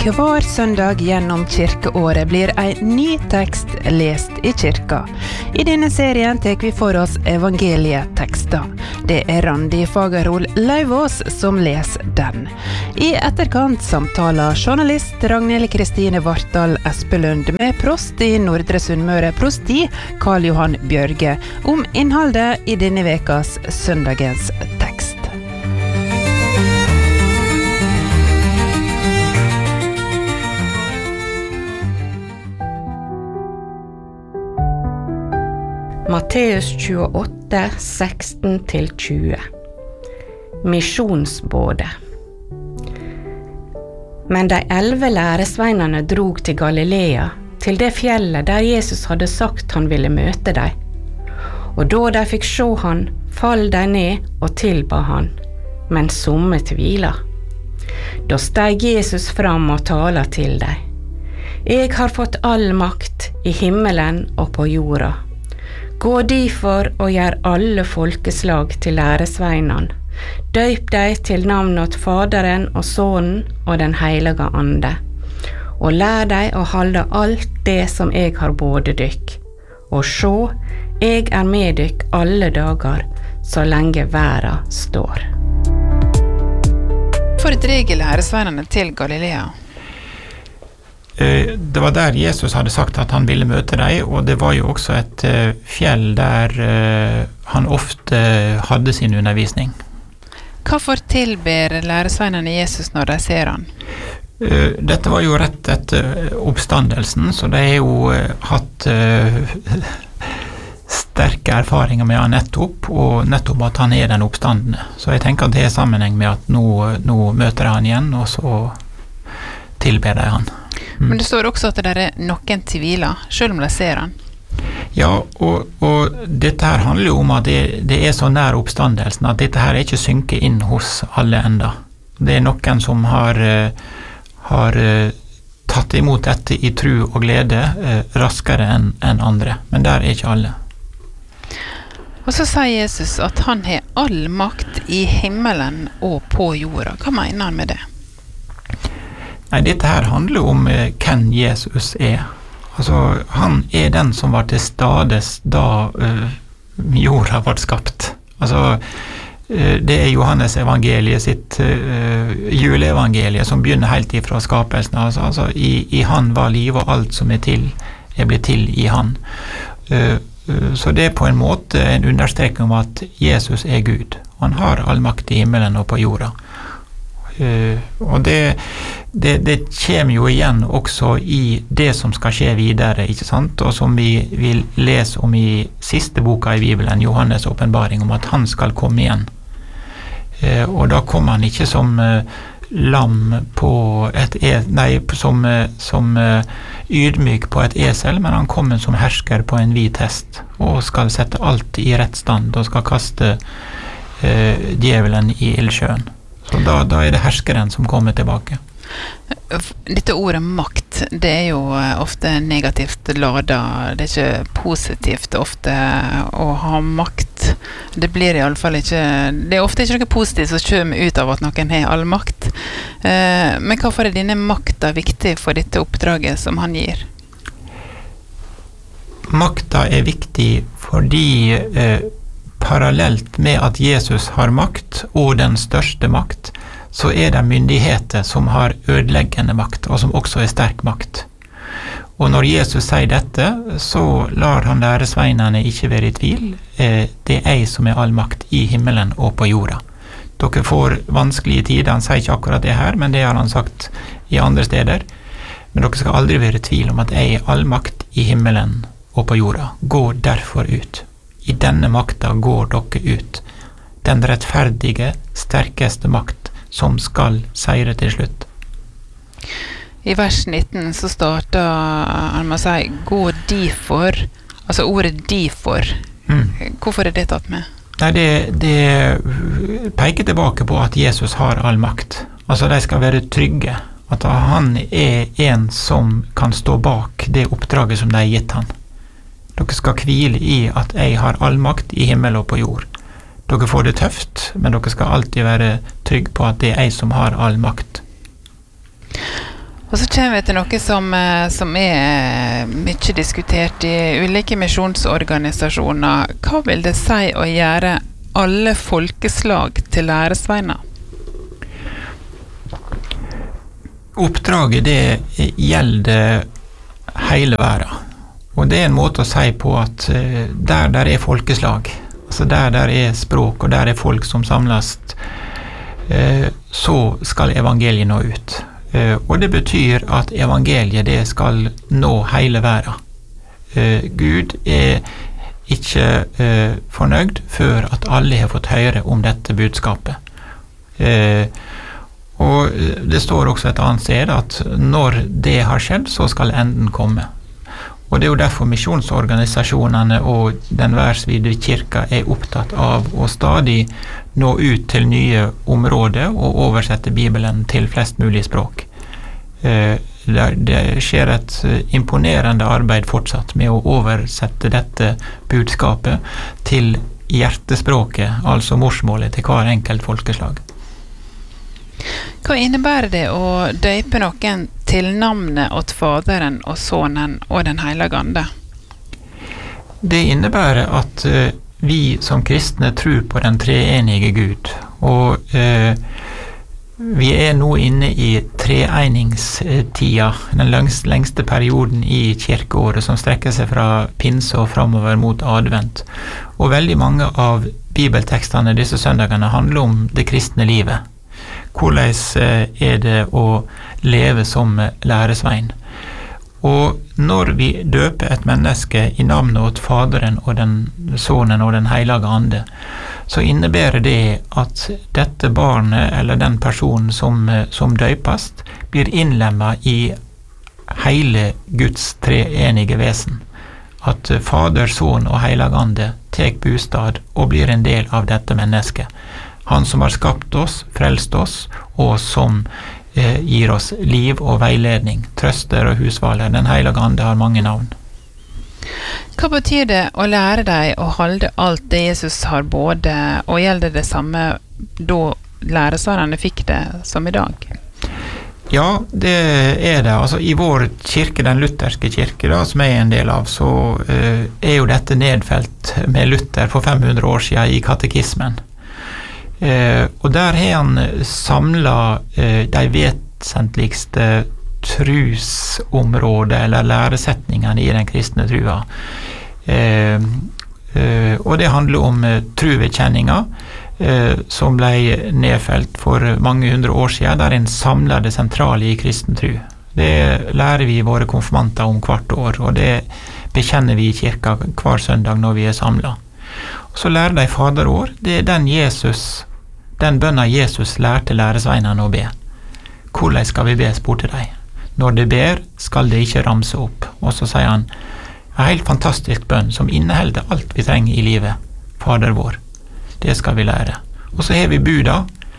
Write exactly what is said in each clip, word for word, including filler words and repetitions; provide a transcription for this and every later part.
Hver søndag gjennom kirkeåret blir en ny tekst lest i kirka. I denne serien tar vi for oss evangelietekster. Det er Randi Fagerhol Lauvås som leser den. I etterkant samtaler journalist Ragnhild Kristine Vartdal Espelund med prost i Nordre Sunnmøre prosti, Karl Johan Bjørge, om innholdet i denne vekas søndagens tekst. Matteus tjueåtte, seksten til tjue. Misjonsbådet. Men de elve læresveinene drog til Galilea, til det fjellet der Jesus hadde sagt han ville møte dem. Og da de fikk se han, fall de ned og tilba han, men somme tvila. Da steg Jesus fram og talte til dem. Jeg har fått all makt i himmelen og på jorda. Gå derfor og gjør alle folkeslag til læresveinene. Døyp deg til navnet Faderen og Sønnen og den heilige Ande. Og lær deg å holde alt det som jeg har bådet dykk. Og sjå, jeg er med dykk alle dager, så lenge verden står. For dreier læresveinene til Galilea? Det var der Jesus hadde sagt at han ville møte deg, og det var jo også et fjell der han ofte hadde sin undervisning. Hvorfor tilber læresveinene Jesus når de ser han? Dette var jo rett etter oppstandelsen, så de har jo hatt sterke erfaringer med han nettopp, og nettopp at han er den oppstandende. Så jeg tenker at det er sammenheng med at nå, nå møter jeg han igjen, og så tilber jeg han. Mm. Men det står også at det er noen tviler, selv om de ser han. Ja, og, og dette her handler jo om at det, det er så nær oppstandelsen, at dette her er ikke synket inn hos alle enda. Det er noen som har, har tatt imot dette i tro og glede raskere enn, enn andre, men der er ikke alle. Og så sier Jesus at han har all makt i himmelen og på jorda. Hva mener han med det? Nei, dette her handler om eh, hvem Jesus er. Altså, han er den som var til stades da eh, jorda var skapt. Altså, eh, det er Johannes evangeliet sitt eh, juleevangeliet som begynner helt ifra skapelsen. Altså, altså i, i han var liv, og alt som er til, er blitt til i han. Eh, så det er på en måte en understrekning om at Jesus er Gud. Han har all makt i himmelen og på jorda. Uh, og det, det, det kommer jo igjen også i det som skal skje videre, ikke sant? Og som vi vil lese om i siste boka i Bibelen, Johannes åpenbaring, om at han skal komme igjen. Uh, og da kommer han ikke som uh, lam på et es- nei, som, uh, som uh, ydmyk på et esel, men han kommer som hersker på en hvit hest, og skal sette alt i rett stand, og skal kaste uh, djevelen i ildsjøen. Så da, da er det herskeren som kommer tilbake. Dette ordet makt, det er jo ofte negativt ladet. Det er ikke positivt ofte å ha makt. Det blir i alle fall ikke, det er ofte ikke noe positivt som kommer ut av at noen har all makt. Men hvorfor er denne makta viktig for dette oppdraget som han gir? Makta er viktig fordi eh, parallelt med at Jesus har makt, og den største makt, så er det myndigheter som har ødeleggende makt, og som også er sterk makt. Og når Jesus sier dette, så lar han læresveinene ikke være i tvil. Det er jeg som er all makt i himmelen og på jorda. Dere får vanskelige tider, han sier ikke akkurat det her, men det har han sagt i andre steder. Men dere skal aldri være i tvil om at jeg er all makt i himmelen og på jorda. Gå derfor ut. I denne makta går dere ut. Den rettferdige, sterkeste makt som skal seire til slutt. I vers nitten så starter han med å si gå derfor, altså ordet derfor. Mm. Hvorfor er det tatt med? Nei, det, det peker tilbake på at Jesus har all makt. Altså de skal være trygge. At han er en som kan stå bak det oppdraget som de har gitt han. Dere skal hvile i at jeg har all makt i himmel og på jord. Dere får det tøft, men dere skal alltid være trygg på at det er jeg som har all makt. Og så kommer vi til noe som, som er mye diskutert i ulike misjonsorganisasjoner. Hva vil det si å gjøre alle folkeslag til læresveiner? Oppdraget det gjelder hele verden. Og det er en måte å si på at der der er folkeslag, altså der der er språk og der er folk som samles, så skal evangeliet nå ut. Og det betyr at evangeliet det skal nå hele verden. Gud er ikke fornøyd før at alle har fått høre om dette budskapet. Og det står også et annet sted at når det har skjedd, så skal enden komme. Og det er jo derfor misjonsorganisasjonene og den værsvidde kirka er opptatt av å stadig nå ut til nye områder og oversette Bibelen til flest mulig språk. Det skjer et imponerende arbeid fortsatt med å oversette dette budskapet til hjertespråket, altså morsmålet til hver enkelt folkeslag. Hva innebærer det å døype noen til navnet åt Faderen og Sonen og den Hellige Ande? Det innebærer at uh, vi som kristne tror på den treenige Gud, og uh, vi er nå inne i treeningstida, den lengste, lengste perioden i kirkeåret som strekker seg fra pinse og fremover mot advent. Og veldig mange av bibeltekstene disse søndagene handler om det kristne livet. Hvordan er det å leve som læresvein? Og når vi døper et menneske i navnet åt Faderen og den Sonen og den Hellige Ande, så innebærer det at dette barnet eller den personen som, som døpes blir innlemmet i hele Guds treenige vesen. At Fader, Son og Hellige Ande tek bostad og blir en del av dette mennesket. Han som har skapt oss, frelst oss, og som eh, gir oss liv og veiledning, trøster og husvaler. Den Hellige Ande har mange navn. Hva betyr det å lære deg å holde alt det Jesus har både, og gjelder det samme da læresvarene fikk det som i dag? Ja, det er det. Altså, i vår kirke, den lutherske kirke, da, som jeg er en del av, så eh, er jo dette nedfelt med Luther for fem hundre år siden i katekismen. Eh, og der har han samlet eh, de vesentligste trusområder eller læresetningene i den kristne trua. Eh, eh, og det handler om eh, truvekjenninga, eh, som ble nedfelt for mange hundre år siden, der en samler det sentrale i kristen tru. Det lærer vi våre konfirmanter om hvert år, og det bekjenner vi i kirka hver søndag når vi er samlet. Så lærer de faderår, det er den Jesus, den bønna Jesus lærte læresveinene å be. Hvordan skal vi be, spurte de. Når de ber, skal de ikke ramse opp. Og så sier han, en helt fantastisk bønn som inneholder alt vi trenger i livet. Fader vår. Det skal vi lære. Og så har vi buda.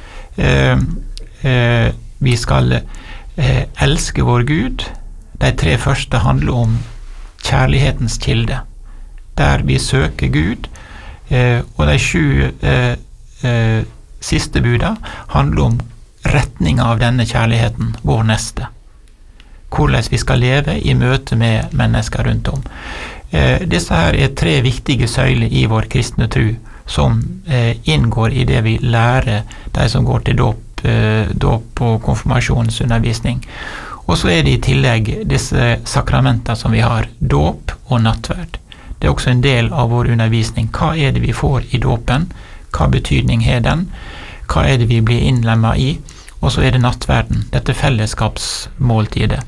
Eh, eh, vi skal eh, elske vår Gud. De tre første handler om kjærlighetens kilde. Der vi søker Gud. Eh, og de sju eh, eh, siste buda handler om retninga av denne kjærligheten, vår neste. Hvordan vi skal leve i møte med mennesker rundt om. Eh, disse her er tre viktige søyler i vår kristne tro, som eh, inngår i det vi lærer de som går til dåp, eh, dåp og konfirmasjonsundervisning. Og så er det i tillegg disse sakramenter som vi har, dåp og nattverd. Det er også en del av vår undervisning. Hva er det vi får i dåpen? Hva betydning har den? Hva er det vi blir innlemmet i? Og så er det nattverden, dette fellesskapsmåltidet.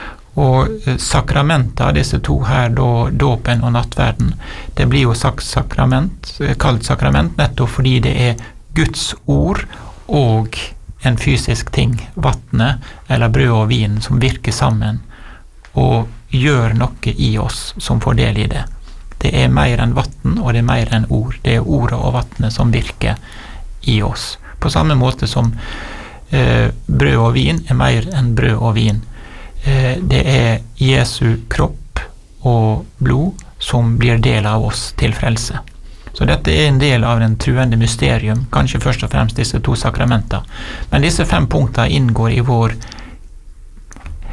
Og sakramenter, disse to her, da, dåpen og nattverden, det blir jo sagt sakrament, kalt sakrament nettopp fordi det er Guds ord og en fysisk ting, vattnet eller brød og vin, som virker sammen og gjør noe i oss som får del i det. Det er mer enn vatten, og det er mer enn ord. Det er ordet og vattnet som virker i oss. På samme måte som eh, brød og vin er mer enn brød og vin. Eh, det er Jesu kropp og blod som blir del av oss til frelse. Så dette er en del av den truende mysterium, kanskje først og fremst disse to sakramenter. Men disse fem punkter inngår i vår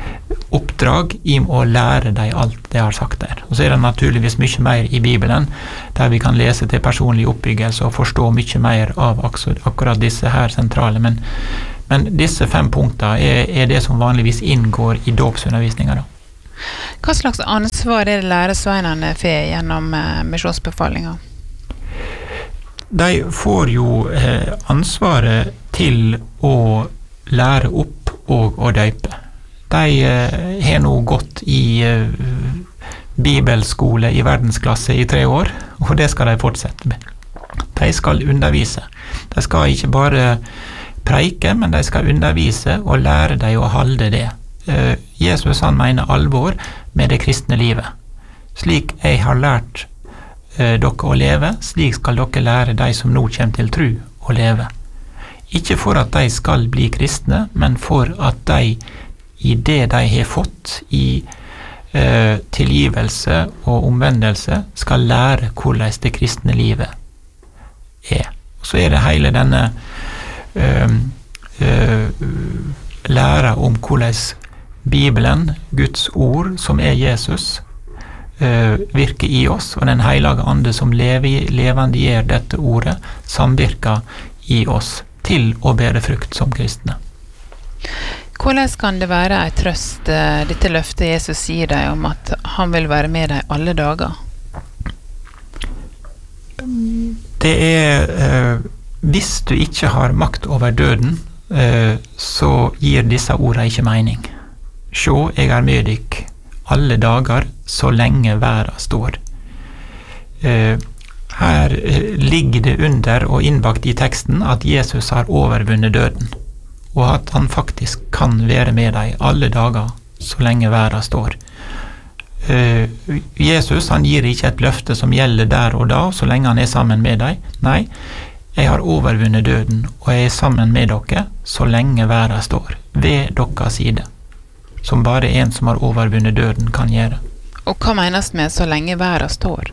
oppdrag i å lære deg alt det har sagt der. Og så er det naturligvis mye mer i Bibelen, der vi kan lese til personlig oppbyggelse og forstå mye mer av akkurat disse her sentrale, men, men disse fem punkter er, er det som vanligvis inngår i dåpsundervisningen da. Hva slags ansvar er det læresveinene får gjennom eh, misjonsbefalinger? De får jo eh, ansvaret til å lære opp og å døype. De eh, har nå gått i eh, bibelskole i verdensklasse i tre år, og det skal de fortsette med. De skal undervise. De skal ikke bare preike, men de skal undervise og lære deg å holde det. Eh, Jesus han mener alvor med det kristne livet. Slik jeg har lært eh, dere å leve, slik skal dere lære de som nå kommer til tro å leve. Ikke for at de skal bli kristne, men for at de i det de har fått i eh, tilgivelse og omvendelse skal lære hvordan det kristne livet er. Og så er det hele denne eh, eh, lære om hvordan Bibelen, Guds ord, som er Jesus, eh, virker i oss, og den hellige ande som lever, levende gjør dette ordet, samvirker i oss til å bære frukt som kristne. Hvordan kan det være en trøst, dette løftet Jesus sier deg om at han vil være med deg alle dager? Det er, eh, hvis du ikke har makt over døden, eh, så gir disse ordene ikke mening. Sjå, jeg er med dykk alle dager, så lenge verden står. Eh, Her ligger det under og innbakt i teksten at Jesus har overvunnet døden, og at han faktisk kan være med deg alle dager så lenge verden står. Uh, Jesus han gir ikke et løfte som gjelder der og da, så lenge han er sammen med deg. Nei, jeg har overvunnet døden, og jeg er sammen med dere så lenge verden står, ved deres side, som bare en som har overvunnet døden kan gjøre. Og hva menes med så lenge verden står?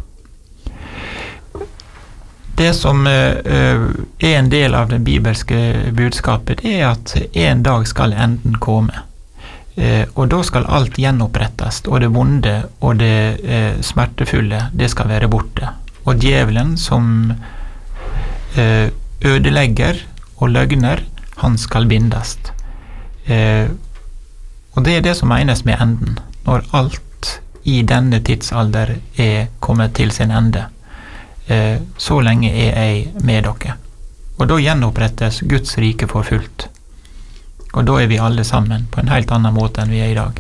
Det som uh, er en del av det bibelske budskapet, det er at en dag skal enden komme. Uh, og da skal alt gjenopprettes, og det vonde og det uh, smertefulle, det skal være borte. Og djevelen som uh, ødelegger og løgner, han skal bindes. Uh, og det er det som menes med enden, når alt i denne tidsalder er kommet til sin ende. Eh, så lenge er jeg med dere. Og da gjenopprettes Guds rike for fullt. Og da er vi alle sammen på en helt annen måte enn vi er i dag.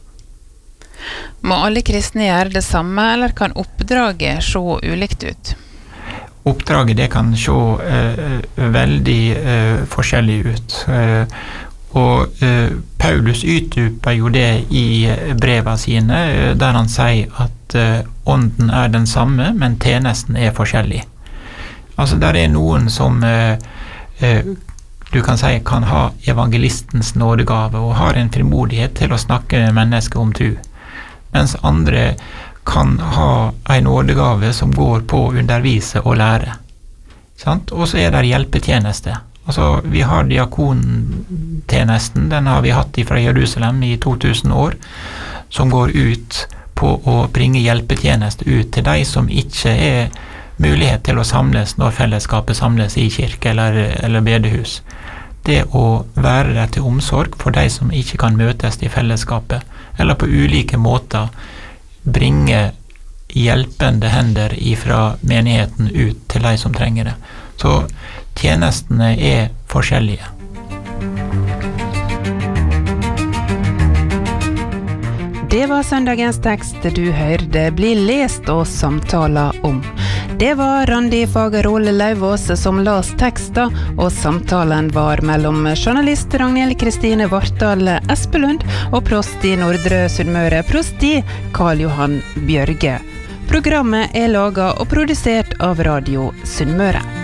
Må alle kristne gjøre det samme, eller kan oppdraget se ulikt ut? Oppdraget det kan se eh, veldig eh, forskjellig ut. Eh, og eh, Paulus utdyper jo det i breva sine, eh, der han sier at eh, ånden er den samme, men tjenesten er forskjellig. Altså, der er noen som eh, eh, du kan si kan ha evangelistens nådegave og har en frimodighet til å snakke med mennesker om tro, mens andre kan ha en nådegave som går på å undervise og lære. Sant? Og så er det hjelpetjeneste. Altså, vi har diakontjenesten, den har vi hatt fra Jerusalem i to tusen år, som går ut på å bringe hjelpetjeneste ut til de som ikke er mulighet til å samles når fellesskapet samles i kirke eller, eller bedehus. Det å være der til omsorg for de som ikke kan møtes i fellesskapet, eller på ulike måter bringe hjelpende hender ifra menigheten ut til de som trenger det. Så tjenestene er forskjellige. Det var søndagens tekst du hørte bli lest og samtala om. Det var Randi Fagerol Lauvås som las teksta, og samtalen var mellom journalist Ragnhild Kristine Vartdal Espelund og prost i Nordre Sunnmøre, prosti Karl Johan Bjørge. Programmet er laget og produsert av Radio Sunnmøre.